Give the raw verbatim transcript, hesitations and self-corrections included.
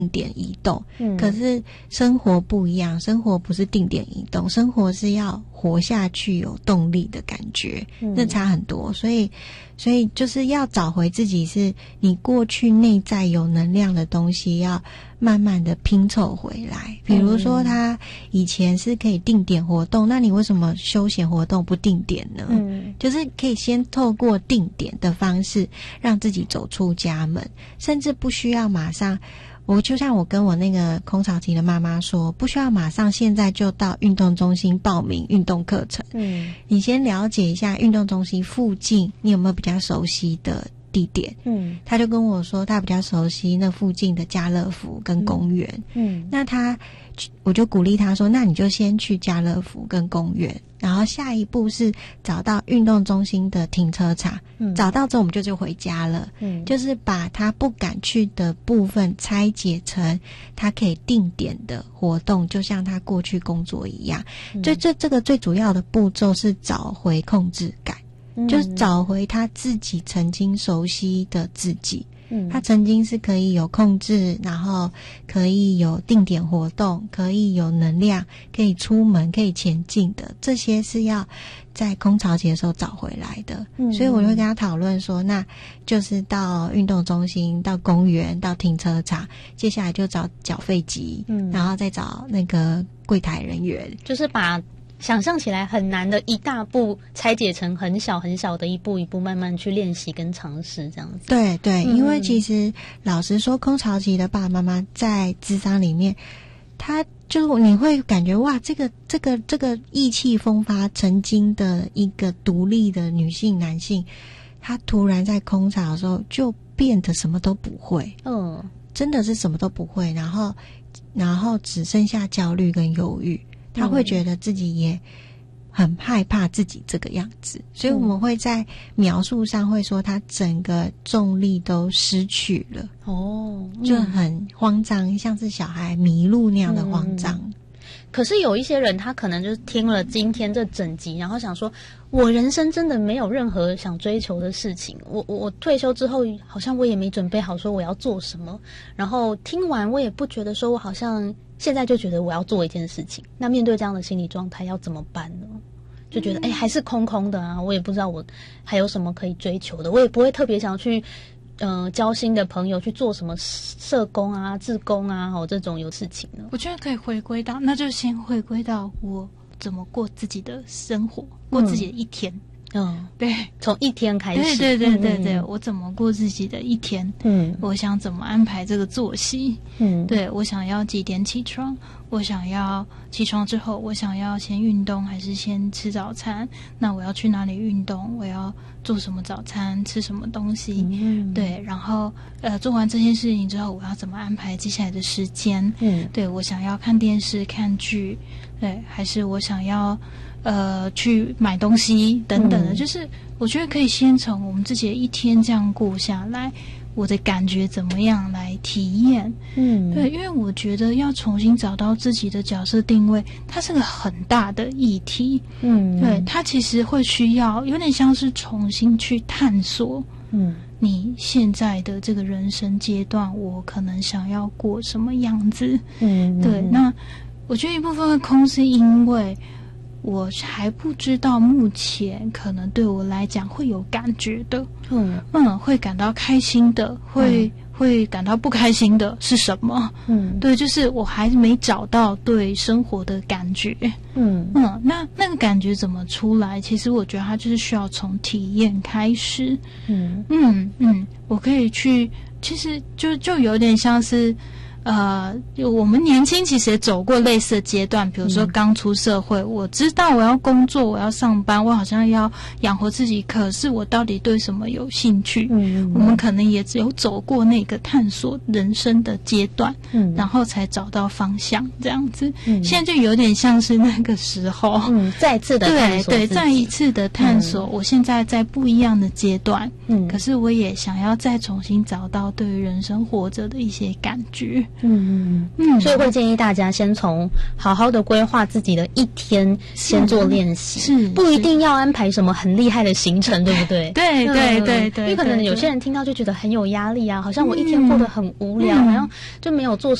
点移动，嗯，可是生活不一样，生活不是定点移动，生活是要活下去有动力的感觉，嗯，那差很多。所以所以就是要找回自己，是你过去内在有能量的东西要慢慢的拼凑回来。比如说他以前是可以定点活动，那你为什么休闲活动不定点呢？嗯，就是可以先透过定点的方式让自己走出家门，甚至不需要马上，我就像我跟我那个空巢期的妈妈说，不需要马上现在就到运动中心报名运动课程。嗯，你先了解一下运动中心附近你有没有比较熟悉的地点。嗯，他就跟我说他比较熟悉那附近的家乐福跟公园。嗯，那他我就鼓励他说，那你就先去家乐福跟公园，然后下一步是找到运动中心的停车场。嗯，找到之后我们就就回家了。嗯，就是把他不敢去的部分拆解成他可以定点的活动，就像他过去工作一样。嗯，所以这这个最主要的步骤是找回控制感。嗯，就是找回他自己曾经熟悉的自己。嗯，他曾经是可以有控制，然后可以有定点活动，可以有能量，可以出门，可以前进的，这些是要在空巢期的时候找回来的。嗯，所以我就会跟他讨论说，那就是到运动中心，到公园，到停车场，接下来就找缴费机，嗯，然后再找那个柜台人员， 就是把想象起来很难的一大步拆解成很小很小的一步一步慢慢去练习跟尝试这样子。 对对，嗯，因为其实老实说，空巢期的爸爸妈妈在諮商里面，他就你会感觉哇，这个这个这个意气风发曾经的一个独立的女性男性，他突然在空巢的时候就变得什么都不会。嗯，真的是什么都不会，然后然后只剩下焦虑跟忧郁。他会觉得自己也很害怕自己这个样子，所以我们会在描述上会说他整个重力都失去了。哦，就很慌张，像是小孩迷路那样的慌张。嗯， 可是有一些人他可能就是听了今天这整集，然后想说我人生真的没有任何想追求的事情，我我我退休之后好像我也没准备好说我要做什么，然后听完我也不觉得说我好像现在就觉得我要做一件事情。那面对这样的心理状态要怎么办呢？就觉得哎，还是空空的啊，我也不知道我还有什么可以追求的，我也不会特别想去呃交新的朋友，去做什么社工啊志工啊这种有事情呢。 我觉得可以回归到，那就先回归到我怎么过自己的生活，过自己的一天。 嗯，对，从一天开始。 对对对对对，嗯，我怎么过自己的一天？嗯，我想怎么安排这个作息？嗯，对，我想要几点起床？我想要起床之后，我想要先运动还是先吃早餐？那我要去哪里运动？我要做什么早餐？吃什么东西？嗯，对，然后呃，做完这件事情之后，我要怎么安排接下来的时间？嗯，对，我想要看电视、看剧，对，还是我想要呃去买东西等等的，嗯，就是我觉得可以先从我们自己的一天这样过下来，我的感觉怎么样来体验。嗯，对，因为我觉得要重新找到自己的角色定位，它是个很大的议题。嗯，对，它其实会需要有点像是重新去探索。嗯，你现在的这个人生阶段，我可能想要过什么样子？嗯，对，那我觉得一部分会空是因为我还不知道目前可能对我来讲会有感觉的，嗯嗯，会感到开心的，会、嗯、会感到不开心的是什么？嗯，对，就是我还没找到对生活的感觉，嗯嗯，那那个感觉怎么出来？其实我觉得它就是需要从体验开始，嗯嗯嗯，我可以去，其实就就有点像是。呃，我们年轻其实也走过类似的阶段，比如说刚出社会，嗯，我知道我要工作，我要上班，我好像要养活自己，可是我到底对什么有兴趣？嗯，我们可能也只有走过那个探索人生的阶段，嗯，然后才找到方向这样子。嗯，现在就有点像是那个时候， 嗯，再次的探索， 对对，再一次的探索，嗯。我现在在不一样的阶段，嗯，可是我也想要再重新找到对于人生活着的一些感觉。 嗯嗯，所以会建议大家先从好好的规划自己的一天先做练习， 是不一定要安排什么很厉害的行程，对不对？ 对对对对， 因为可能有些人听到就觉得很有压力啊，好像我一天过得很无聊，好像就没有做